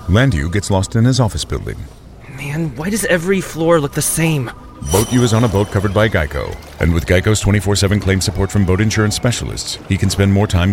Landu gets lost in his office building. Man, why does every floor look the same? Boat U is on a boat covered by Geico. And with Geico's 24/7 claim support from boat insurance specialists, he can spend more time